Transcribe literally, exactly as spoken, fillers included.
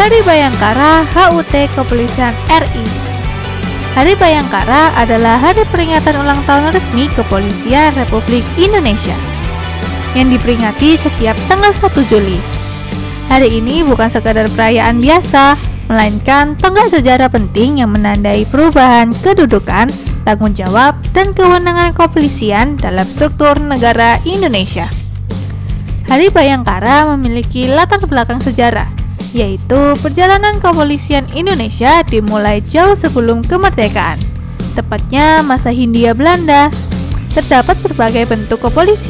Hari Bayangkara H U T Kepolisian R I. Hari Bayangkara adalah hari peringatan ulang tahun resmi Kepolisian Republik Indonesia yang diperingati setiap tanggal satu Juli. Hari ini bukan sekadar perayaan biasa, melainkan tonggak sejarah penting yang menandai perubahan kedudukan, tanggung jawab, dan kewenangan kepolisian dalam struktur negara Indonesia. Hari Bayangkara memiliki latar belakang sejarah, yaitu perjalanan kepolisian Indonesia dimulai jauh sebelum kemerdekaan, tepatnya masa Hindia Belanda. Terdapat berbagai bentuk kepolisian